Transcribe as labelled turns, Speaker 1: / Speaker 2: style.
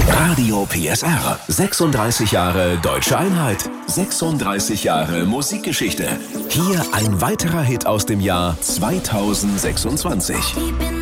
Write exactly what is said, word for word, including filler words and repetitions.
Speaker 1: Radio P S R. sechsunddreißig Jahre Deutsche Einheit. sechsunddreißig Jahre Musikgeschichte. Hier ein weiterer Hit aus dem Jahr zweitausendsechsundzwanzig.